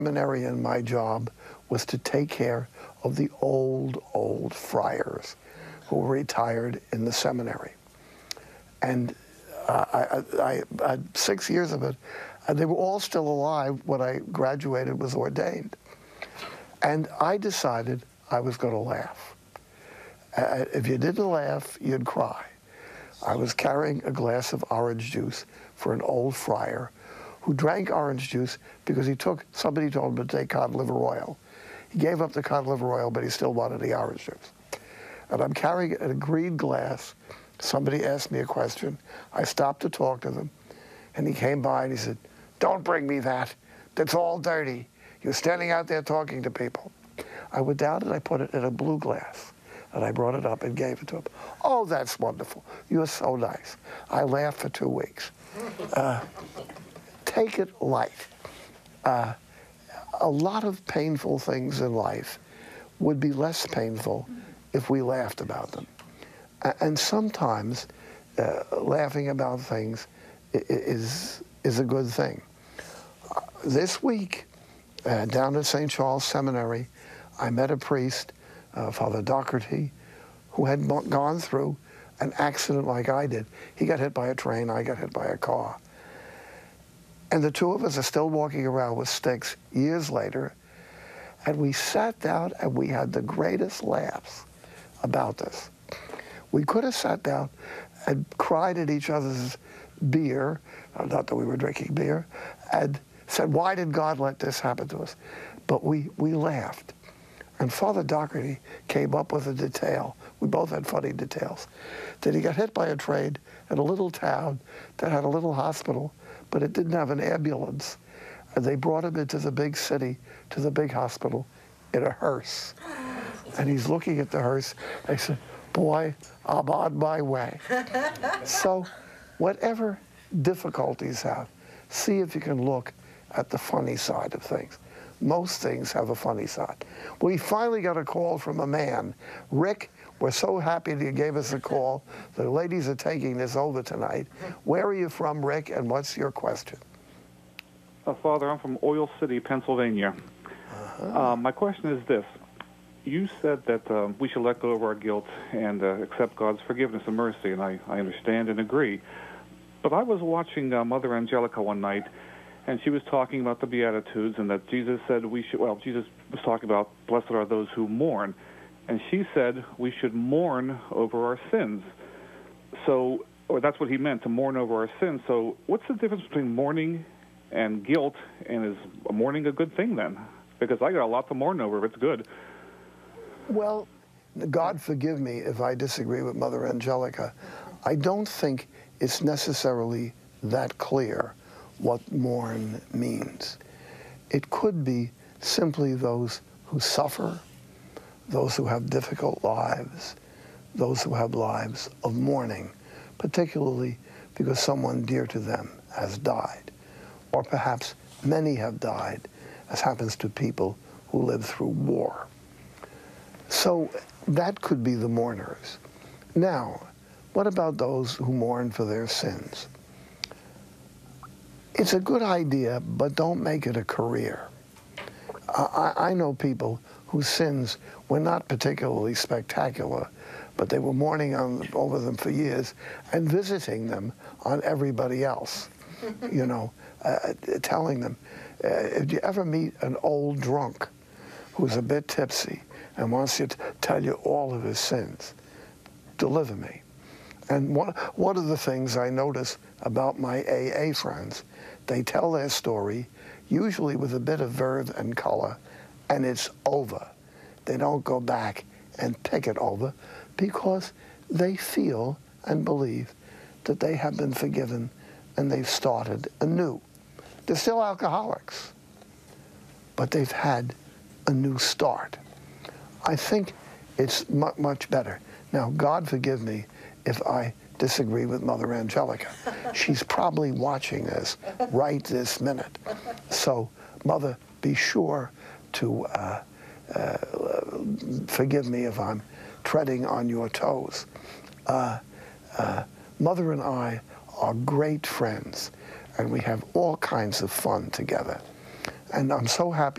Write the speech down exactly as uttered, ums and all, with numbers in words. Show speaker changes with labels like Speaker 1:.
Speaker 1: seminary and my job was to take care of the old, old friars who were retired in the seminary. And uh, I, I, I had six years of it, and they were all still alive when I graduated, was ordained. And I decided I was going to laugh. Uh, if you didn't laugh, you'd cry. I was carrying a glass of orange juice for an old friar who drank orange juice because he took, somebody told him to take cod liver oil. He gave up the cod liver oil, but he still wanted the orange juice. And I'm carrying a green glass. Somebody asked me a question. I stopped to talk to them. And he came by and he said, "Don't bring me that. That's all dirty. You're standing out there talking to people." I went down and I put it in a blue glass. And I brought it up and gave it to him. "Oh, that's wonderful. You're so nice." I laughed for two weeks. Uh, take it light. Uh, a lot of painful things in life would be less painful if we laughed about them. And sometimes uh, laughing about things is, is a good thing. Uh, this week, uh, down at Saint Charles Seminary, I met a priest, uh, Father Doherty, who had gone through an accident like I did. He got hit by a train, I got hit by a car. And the two of us are still walking around with sticks years later, and we sat down and we had the greatest laughs about this. We could have sat down and cried at each other's beer, not that we were drinking beer, and said, "Why did God let this happen to us?" But we, we laughed. And Father Doherty came up with a detail. We both had funny details. That he got hit by a train in a little town that had a little hospital, but it didn't have an ambulance. And they brought him into the big city, to the big hospital, in a hearse. And he's looking at the hearse. I said, "Boy, I'm on my way." So whatever difficulties have, see if you can look at the funny side of things. Most things have a funny side. We finally got a call from a man. "Rick, we're so happy that you gave us a call. The ladies are taking this over tonight. Where are you from, Rick, and what's your question?"
Speaker 2: Uh, Father, I'm from Oil City, Pennsylvania. Uh-huh. uh, my question is this. You said that uh, we should let go of our guilt and uh, accept God's forgiveness and mercy, and I, I understand and agree. But I was watching uh, Mother Angelica one night, and she was talking about the Beatitudes and that Jesus said we should, well, Jesus was talking about blessed are those who mourn. And she said we should mourn over our sins. So, or that's what he meant, to mourn over our sins. So what's the difference between mourning and guilt, and is mourning a good thing then? Because I got a lot to mourn over if it's good.
Speaker 1: Well, God forgive me if I disagree with Mother Angelica. I don't think it's necessarily that clear what mourn means. It could be simply those who suffer, those who have difficult lives, those who have lives of mourning, particularly because someone dear to them has died. Or perhaps many have died, as happens to people who live through war. So that could be the mourners. Now, what about those who mourn for their sins? It's a good idea, but don't make it a career. I, I know people whose sins were not particularly spectacular, but they were mourning on, over them for years and visiting them on everybody else. You know, uh, telling them, uh, if you ever meet an old drunk who's a bit tipsy and wants you to tell you all of his sins, deliver me. And one, one of the things I notice about my A A friends, they tell their story, usually with a bit of verve and color, and it's over. They don't go back and pick it over because they feel and believe that they have been forgiven and they've started anew. They're still alcoholics, but they've had a new start. I think it's mu much better. Now, God forgive me if I disagree with Mother Angelica. She's probably watching this right this minute. So, Mother, be sure to uh, uh, forgive me if I'm treading on your toes. Uh, uh, Mother and I are great friends, and we have all kinds of fun together. And I'm so happy